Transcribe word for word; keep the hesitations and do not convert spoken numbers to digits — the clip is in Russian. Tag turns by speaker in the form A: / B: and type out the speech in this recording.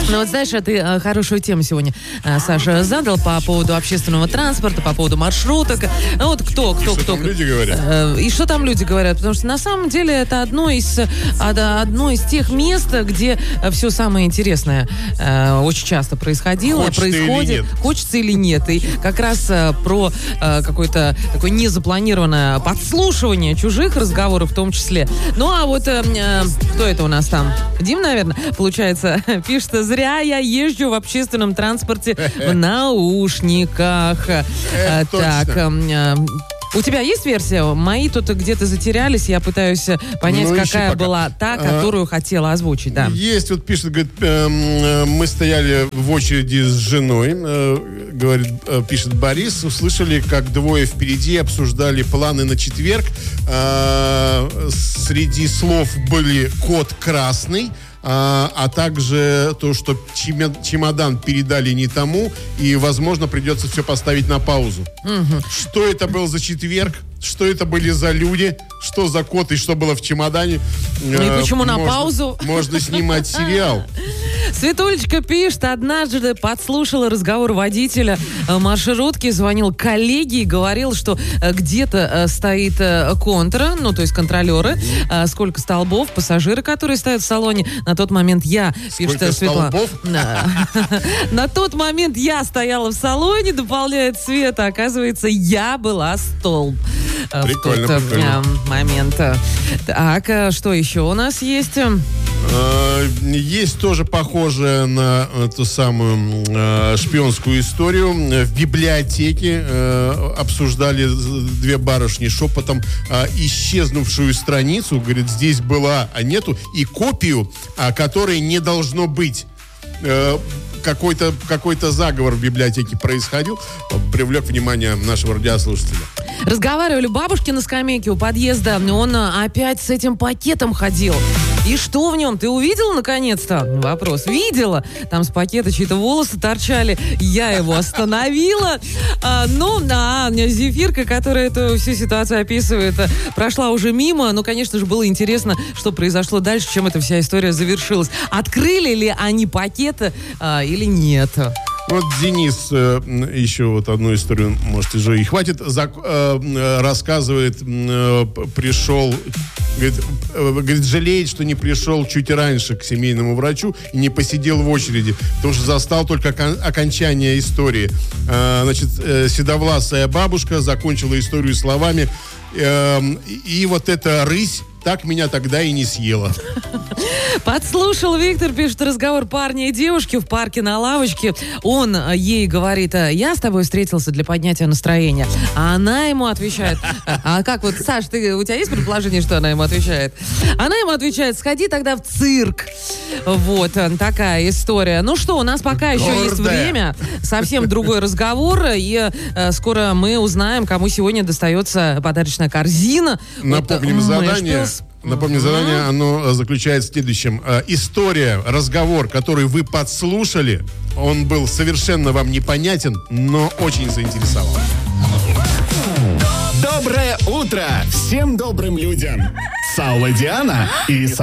A: Ну вот знаешь, а ты а, хорошую тему сегодня, а, Саша, задал по поводу общественного транспорта, по поводу маршруток. Ну вот кто, кто,
B: и
A: кто.
B: Что там люди говорят?
A: Э, и что там люди говорят? Потому что на самом деле это одно из, одно из тех мест, где все самое интересное э, очень часто происходило,
B: Хочется
A: происходит.
B: или нет.
A: Хочется или нет. И как раз э, про э, какое-то такое незапланированное подслушивание чужих разговоров в том числе. Ну а вот э, э, кто это у нас там? Дим, наверное, получается, пишет: зря я езжу в общественном транспорте в наушниках.
B: Э,
A: Так,
B: точно.
A: э, у тебя есть версия? Мои тут где-то затерялись, я пытаюсь понять,
B: Ну, ищи
A: какая
B: пока.
A: была та, которую
B: А,
A: хотела озвучить, да.
B: Есть, вот пишет, говорит, эм, э, мы стояли в очереди с женой, э, говорит, э, пишет Борис, услышали, как двое впереди обсуждали планы на четверг. Э, среди слов были код красный, а, а также то, что чемодан, чемодан передали не тому, и, возможно, придется все поставить на паузу.
A: Угу.
B: Что это был за четверг? Что это были за люди? Что за код и что было в чемодане?
A: Ну и почему на
B: Можно-
A: паузу?
B: Можно снимать сериал.
A: Светулечка пишет: однажды подслушала разговор водителя э, маршрутки, звонил коллеге и говорил, что э, где-то э, стоит э, контра, ну, то есть контролеры, э, сколько столбов, пассажиры, которые стоят в салоне. На тот момент я, пишет
B: Сколько
A: Светлана.
B: столбов?
A: Да. На тот момент я стояла в салоне, дополняет Света. Оказывается, я была столб. э, в
B: Прикольно,
A: тот, э,
B: прикольно.
A: момент. Так, э, что еще у нас есть?
B: Э, Есть тоже похожее на э, ту самую э, шпионскую историю. В библиотеке э, обсуждали две барышни шепотом э, исчезнувшую страницу. Говорит, здесь была, а нету. И копию, а, которой не должно быть. Э, Какой-то, какой-то заговор в библиотеке происходил. Привлек внимание нашего радиослушателя.
A: Разговаривали бабушки на скамейке у подъезда. Он а, опять с этим пакетом ходил. И что в нем? Ты увидела наконец-то? Вопрос. Видела? Там с пакета чьи-то волосы торчали. Я его остановила. А, ну, а Зефирка, которая эту всю ситуацию описывает, прошла уже мимо. Ну, конечно же, было интересно, что произошло дальше, чем эта вся история завершилась. Открыли ли они пакеты а, или нет?
B: Вот Денис э, еще вот одну историю, может, уже и хватит, зак- э, э, рассказывает, э, п- пришел, говорит, э, говорит, жалеет, что не пришел чуть раньше к семейному врачу и не посидел в очереди, потому что застал только окон- окончание истории. Э, значит, э, седовласая бабушка закончила историю словами: э, и вот эта рысь так меня тогда и не съела.
A: Подслушал Виктор, пишет, разговор парня и девушки в парке на лавочке. Он э, ей говорит: я с тобой встретился для поднятия настроения. А она ему отвечает: а как вот, Саш, ты, у тебя есть предположение, что она ему отвечает? Она ему отвечает: сходи тогда в цирк. Вот э, такая история. Ну что, у нас пока еще
B: Гордая.
A: есть время. Совсем другой разговор. И э, скоро мы узнаем, кому сегодня достается подарочная корзина.
B: Напомним
A: Вот, э,
B: задание.
A: Мэшпилс.
B: Напомню, задание, оно э, заключается в следующем. Э, История, разговор, который вы подслушали, он был совершенно вам непонятен, но очень заинтересовал.
C: Доброе утро всем добрым людям! С Аллой Диана и